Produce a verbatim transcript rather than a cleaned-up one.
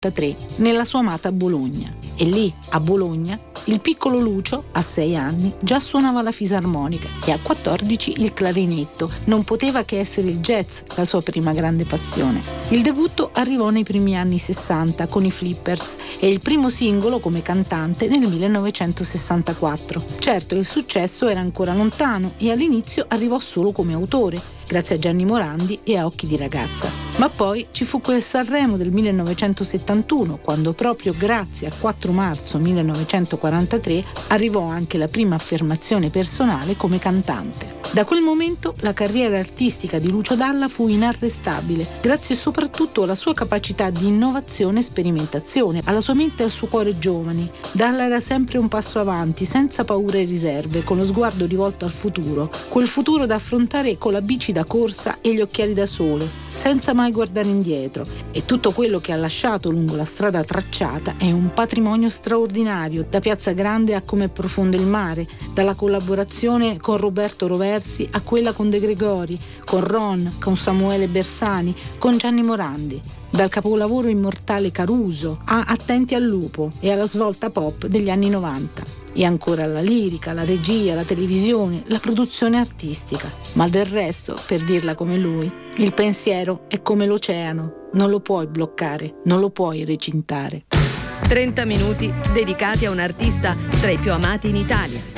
nell'ottantatré nella sua amata Bologna. E lì, a Bologna, il piccolo Lucio, a sei anni, già suonava la fisarmonica e a quattordici il clarinetto. Non poteva che essere il jazz la sua prima grande passione. Il debutto arrivò nei primi anni sessanta con i Flippers e il primo singolo come cantante nel millenovecentosessantaquattro. Certo, il successo era ancora lontano e all'inizio arrivò solo come autore, grazie a Gianni Morandi e a Occhi di ragazza. Ma poi ci fu quel Sanremo del millenovecentosettantuno, quando proprio grazie al quattro marzo millenovecentoquarantatré arrivò anche la prima affermazione personale come cantante. Da quel momento la carriera artistica di Lucio Dalla fu inarrestabile, grazie soprattutto alla sua capacità di innovazione e sperimentazione, alla sua mente e al suo cuore giovani. Dalla era sempre un passo avanti, senza paure e riserve, con lo sguardo rivolto al futuro, quel futuro da affrontare con la bici da corsa e gli occhiali da sole, senza mai guardare indietro. E tutto quello che ha lasciato lungo la strada tracciata è un patrimonio straordinario, da Piazza Grande a Come è profondo il mare, dalla collaborazione con Roberto Roversi a quella con De Gregori, con Ron, con Samuele Bersani, con Gianni Morandi, dal capolavoro immortale Caruso a Attenti al lupo e alla svolta pop degli anni novanta. E ancora la lirica, la regia, la televisione, la produzione artistica. Ma del resto, per dirla come lui, il pensiero è come l'oceano, non lo puoi bloccare, non lo puoi recintare. trenta minuti dedicati a un artista tra i più amati in Italia.